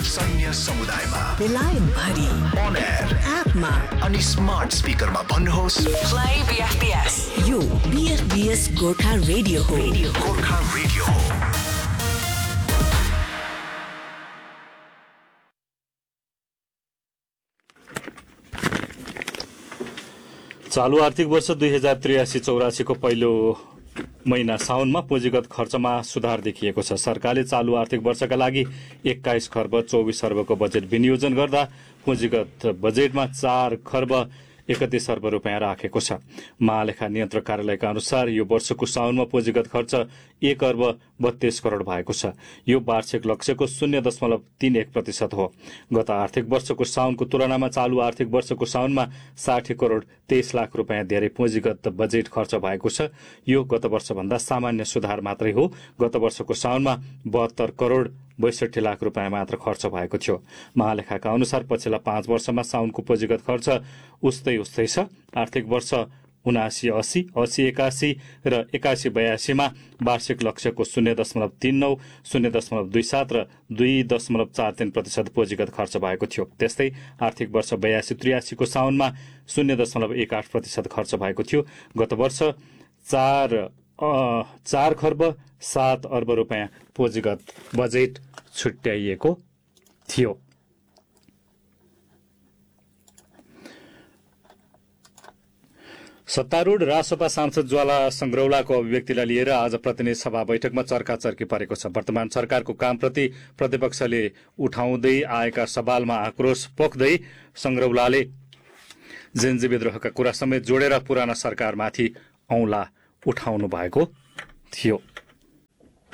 सैन्य समुदायमा बेलायत भरि on air एपमा अनि स्मार्ट स्पिकरमा भन्नुहोस् प्ले बीएफबीएस यो बीएफबीएस गोर्खा रेडियो हो गोर्खा रेडियो हो। चालू आर्थिक वर्ष 2083-84 को पहिलो महिना साउनमा पुँजीगत खर्चमा सुधार देखिएको छ। सरकारले चालू आर्थिक वर्षका लागि 21 खर्ब 24 अर्बको बजेट विनियोजन गर्दा पुँजीगत बजेटमा 4 खर्ब 31 अर्ब रुपियाँ राखेको छ। महालेखा नियन्त्रक कार्यालयका अनुसार यो वर्षको साउनमा पुँजीगत खर्च 1 अर्ब 32 करोड़ भएको छ। यो वार्षिक लक्ष्यको 0.31% हो। गत आर्थिक वर्षको साउनको तुलनामा चालू आर्थिक वर्षको साउनमा 60 करोड़ 23 लाख रुपियाँ धेरै पुँजीगत बजेट खर्च भएको छ। यो गत वर्षभन्दा सामान्य सुधार मात्रै हो। गत वर्षको साउनमा 72 करोड़ 62 लाख रुपियाँ मात्र खर्च भएको थियो। महालेखाका अनुसार पछिल्ला 5 वर्षमा साउनको पुँजीगत खर्च उस्तै छ। आर्थिक वर्ष 79-80, 80-81 र 81-82 मा वार्षिक लक्ष्यको 0.39, 0.27 र 2.43% पुँजीगत खर्च भएको थियो। त्यस्तै आर्थिक वर्ष 82-83 को साउनमा 0.18% खर्च भएको थियो। गत वर्ष 4 खर्ब 7 अर्ब रुपियाँ पुँजीगत बजेट छुट्याइएको थियो। सत्तारूढ़ रासपा सांसद ज्वाला संग्रौलाको अभिव्यक्तिलाई लिएर आज प्रतिनिधि सभा बैठकमा चर्काचर्की परेको छ। वर्तमान सरकारको कामप्रति प्रतिपक्षले उठाउँदै आएका सवालमा आक्रोश पोख्दै संग्रौलाले जेन्जी विद्रोहका कुरा समेत जोडेर पुराना सरकारमाथि औंला उठाउनु भएको थियो।